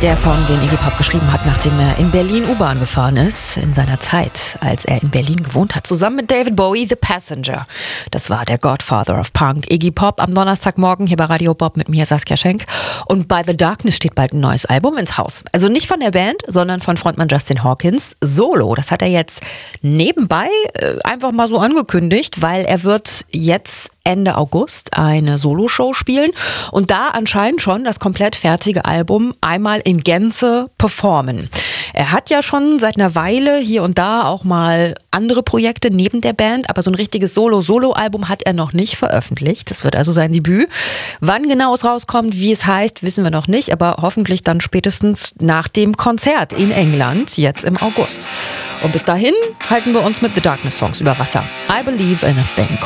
Der Song, den Iggy Pop geschrieben hat, nachdem er in Berlin U-Bahn gefahren ist, in seiner Zeit, als er in Berlin gewohnt hat, zusammen mit David Bowie, The Passenger. Das war der Godfather of Punk, Iggy Pop, am Donnerstagmorgen hier bei Radio Bob mit mir, Saskia Schenk. Und bei The Darkness steht bald ein neues Album ins Haus. Also nicht von der Band, sondern von Frontmann Justin Hawkins, solo. Das hat er jetzt nebenbei einfach mal so angekündigt, weil er wird jetzt Ende August eine Soloshow spielen und da anscheinend schon das komplett fertige Album einmal in Gänze performen. Er hat ja schon seit einer Weile hier und da auch mal andere Projekte neben der Band, aber so ein richtiges Solo-Album hat er noch nicht veröffentlicht. Das wird also sein Debüt. Wann genau es rauskommt, wie es heißt, wissen wir noch nicht, aber hoffentlich dann spätestens nach dem Konzert in England, jetzt im August. Und bis dahin halten wir uns mit The Darkness Songs über Wasser. I Believe in a Thing.